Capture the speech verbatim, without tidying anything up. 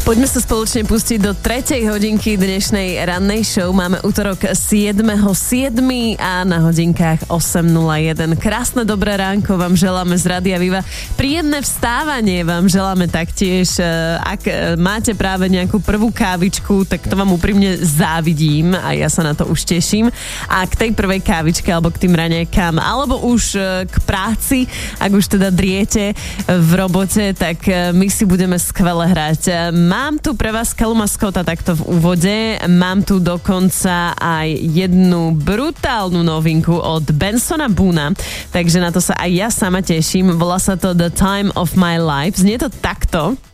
Poďme sa spoločne pustiť do tretej hodinky dnešnej rannej show. Máme utorok siedmeho siedmeho a na hodinkách osem nula jeden. Krásne dobré ránko vám želáme z Rádia Viva. Príjemné vstávanie vám želáme taktiež. Ak máte práve nejakú prvú kávičku, tak to vám úprimne závidím a ja sa na to už teším. A k tej prvej kávičke alebo k tým raňajkám, alebo už k práci, ak už teda driete v robote, tak my si budeme skvele hrať. Mám tu pre vás Caluma Scotta takto v úvode. Mám tu dokonca aj jednu brutálnu novinku od Bensona Boona, takže na to sa aj ja sama teším. Volá sa to The Time of My Life. Znie to takto.